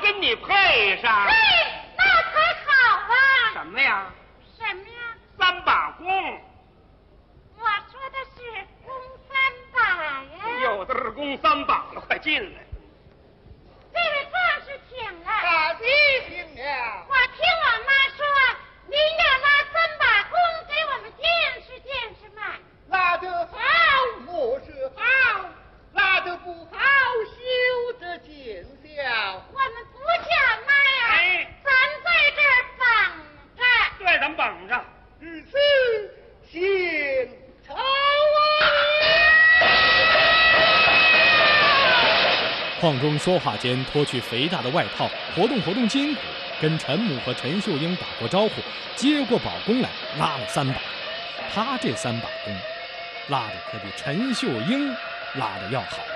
跟你配上。 哎，那才好啊！ 什么呀？ 什么呀？ 三把弓。 我说的是弓三把呀。 有的是弓三把了，快进来。 这位壮士请了。 大弟请了。 我听我妈说，您要拉三把弓给我们见识见识嘛。 拉得好，莫是好；拉得不好，休得见笑。 我们不叫拉呀， 哎， 咱在这儿绑着。 对，咱们绑上。 如此，先朝啊！ 邝忠说话间脱去肥大的外套，活动活动筋骨，跟陈母和陈秀英打过招呼，接过宝弓来拉了三把。他这三把弓，拉的可比陈秀英拉的要好。